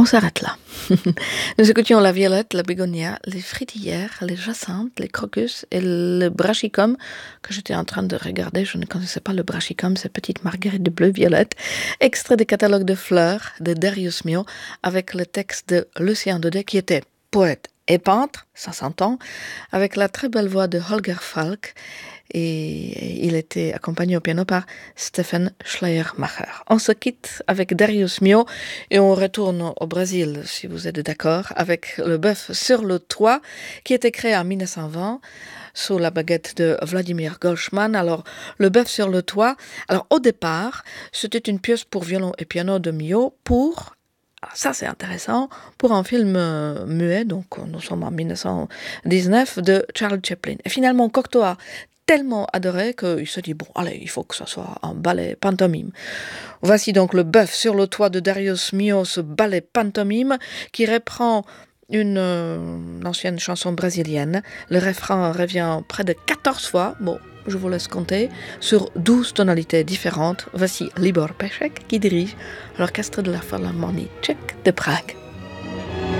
On s'arrête là. Nous écoutions la violette, la bégonia, les fritillères, les jacinthes, les crocus et le brachicum que j'étais en train de regarder. Je ne connaissais pas le brachicum, cette petite marguerite de bleu-violette. Extrait des catalogues de fleurs de Darius Milhaud avec le texte de Lucien Daudet qui était poète et peintre, ça s'entend, avec la très belle voix de Holger Falk. Et il était accompagné au piano par Stephen Schleiermacher. On se quitte avec Darius Milhaud et on retourne au Brésil, si vous êtes d'accord, avec le bœuf sur le toit, qui était créé en 1920 sous la baguette de Vladimir Golchman. Alors, le bœuf sur le toit, alors au départ, c'était une pièce pour violon et piano de Milhaud pour... Alors ça c'est intéressant, pour un film muet, donc nous sommes en 1919, de Charles Chaplin. Et finalement, Cocteau a tellement adoré qu'il se dit, bon, allez, il faut que ce soit un ballet pantomime. Voici donc le bœuf sur le toit de Darius Milhaud, ce ballet pantomime qui reprend une ancienne chanson brésilienne. Le refrain revient près de 14 fois, bon, je vous laisse compter, sur 12 tonalités différentes. Voici Libor Pešek qui dirige l'orchestre de la Philharmonie tchèque de Prague.